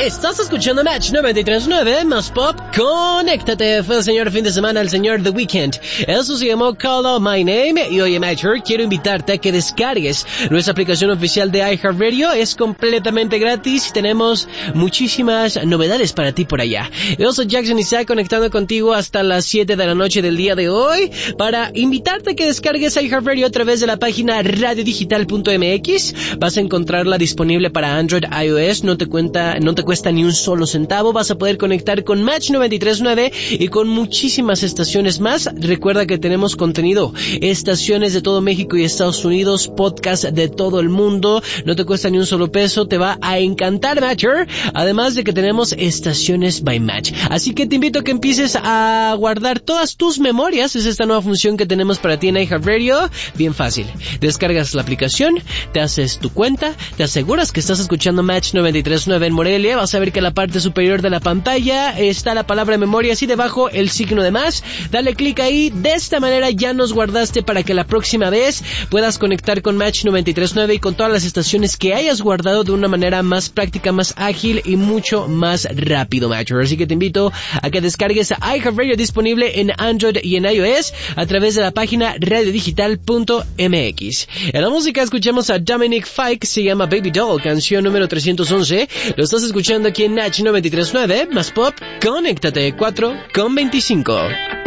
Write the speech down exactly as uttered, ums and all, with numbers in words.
Estás escuchando Match noventa y tres punto nueve, más pop, conéctate. Fue el señor fin de semana, el señor The Weeknd. Eso se llamó Call Out My Name. Y hoy en Matcher quiero invitarte a que descargues nuestra aplicación oficial de iHeartRadio. Es completamente gratis y tenemos muchísimas novedades para ti por allá. Yo soy Jackson Isaac, conectando contigo hasta las siete de la noche del día de hoy para invitarte a que descargues iHeartRadio a través de la página radio digital punto m x. Vas a encontrarla disponible para Android, iOS. No te cuenta, no te cuesta ni un solo centavo. Vas a poder conectar con Match noventa y tres punto nueve y con muchísimas estaciones más. Recuerda que tenemos contenido, estaciones de todo México y Estados Unidos, podcast de todo el mundo. No te cuesta ni un solo peso. Te va a encantar, Matcher. Además de que tenemos estaciones by Match. Así que te invito a que empieces a guardar todas tus memorias. Es esta nueva función que tenemos para ti en iHeartRadio. Bien fácil. Descargas la aplicación, te haces tu cuenta, te aseguras que estás escuchando Match noventa y tres punto nueve en Morelia. Vas a ver que en la parte superior de la pantalla está la palabra memorias y debajo el signo de más. Dale clic ahí. De esta manera ya nos guardaste para que la próxima vez puedas conectar con Match noventa y tres punto nueve y con todas las estaciones que hayas guardado de una manera más práctica, más ágil y mucho más rápido, Matcher. Así que te invito a que descargues a iHeartRadio, disponible en Android y en iOS a través de la página radio digital punto m x. En la música escuchamos a Dominic Fike, se llama Baby Doll, canción número trescientos once. Lo estás escuchando aquí en Match noventa y tres punto nueve, más pop, conéctate, cuatro con veinticinco.